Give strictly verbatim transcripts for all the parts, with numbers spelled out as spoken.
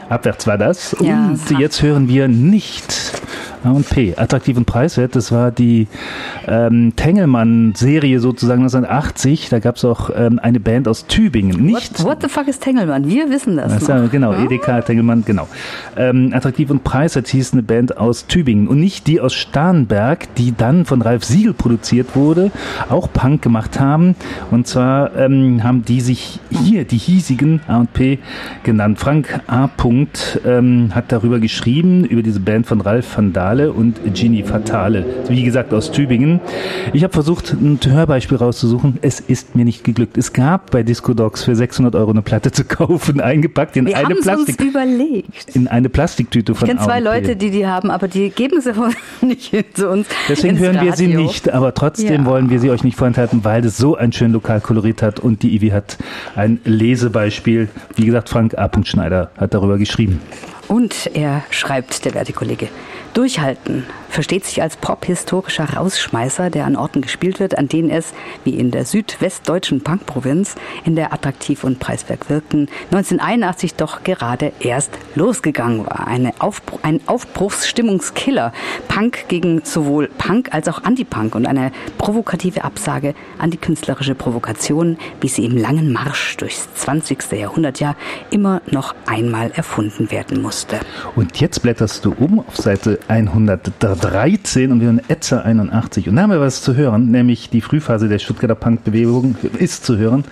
Abwärts war das. Ja, und jetzt hören wir nicht A und P, attraktiv und preiswert. Das war die ähm, Tengelmann-Serie sozusagen neunzehnhundertachtzig. Da gab es auch ähm, eine Band aus Tübingen. Nicht What, what the fuck ist Tengelmann? Wir wissen das. das ja, genau, E D K, Tengelmann, genau. Ähm, attraktiv und preiswert hieß eine Band aus Tübingen und nicht die aus Starnberg, die dann von Ralf Siegel produziert wurde, auch Punk gemacht haben. Und zwar ähm, haben die sich hier, die hiesigen A und P, genannt. Frank A. Punkt, ähm, hat darüber geschrieben, über diese Band von Ralf van Dale und Genie Fatale. Wie gesagt, aus Tübingen. Ich habe versucht, ein Hörbeispiel rauszusuchen. Es ist mir nicht geglückt. Es gab bei Disco Dogs für sechshundert Euro eine Platte zu kaufen, eingepackt in Wir eine Plastik... uns überlegt. In eine Plastiktüte von Ich kenne zwei A und P. Leute, die die haben, aber die geben sie nicht hin zu uns. Deswegen hören wir sie nicht, aber trotzdem Ja. wollen wir sie euch nicht vorenthalten, weil das so ein schön Lokalkolorit hat und die Ivi hat ein Lesebeispiel. Wie gesagt, Frank A. Schneider hat darüber geschrieben. Und er schreibt, der werte Kollege, durchhalten versteht sich als pop-historischer Rausschmeißer, der an Orten gespielt wird, an denen es, wie in der südwestdeutschen Punkprovinz, in der attraktiv und preiswert wirkten, neunzehnhunderteinundachtzig doch gerade erst losgegangen war. Eine Aufbruch, ein Aufbruchsstimmungskiller. Punk gegen sowohl Punk als auch Anti-Punk und eine provokative Absage an die künstlerische Provokation, wie sie im langen Marsch durchs zwanzigste Jahrhundert ja immer noch einmal erfunden werden musste. Und jetzt blätterst du um auf Seite hundertdreizehn und wir hören Etzer einundachtzig. Und da haben wir was zu hören, nämlich die Frühphase der Stuttgarter Punkbewegung ist zu hören.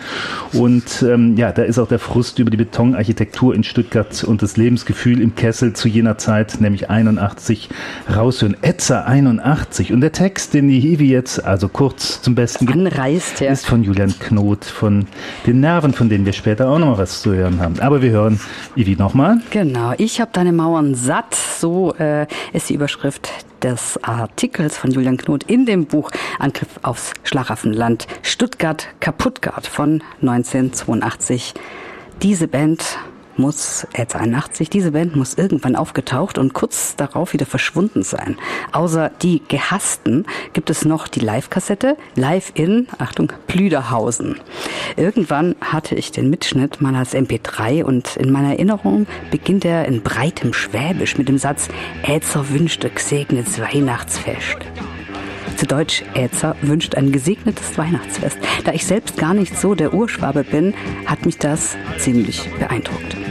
Und ähm, ja, da ist auch der Frust über die Betonarchitektur in Stuttgart und das Lebensgefühl im Kessel zu jener Zeit, nämlich einundachtzig, raushören. Etzer einundachtzig. Und der Text, den die Ivi jetzt also kurz zum Besten gibt, Anreißt, ja. ist von Julian Knot, von den Nerven, von denen wir später auch noch mal was zu hören haben. Aber wir hören Ivi nochmal. Genau, ich habe deine Mauern satt, so äh, ist die Überschrift des Artikels von Julian Knot in dem Buch Angriff aufs Schlaraffenland Stuttgart Kaputtgart von neunzehnhundertzweiundachtzig. Diese Band muss, Etzer einundachtzig, diese Band muss irgendwann aufgetaucht und kurz darauf wieder verschwunden sein. Außer die Gehassten gibt es noch die Live-Kassette, live in, Achtung, Plüderhausen. Irgendwann hatte ich den Mitschnitt mal als M P drei und in meiner Erinnerung beginnt er in breitem Schwäbisch mit dem Satz Ätzer wünschte gesegnetes Weihnachtsfest. Zu Deutsch, Ätzer wünscht ein gesegnetes Weihnachtsfest. Da ich selbst gar nicht so der Urschwabe bin, hat mich das ziemlich beeindruckt.